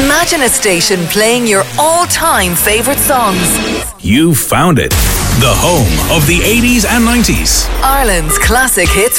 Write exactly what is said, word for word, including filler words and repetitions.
Imagine a station playing your all-time favourite songs. You found it. The home of the eighties and nineties. Ireland's classic hits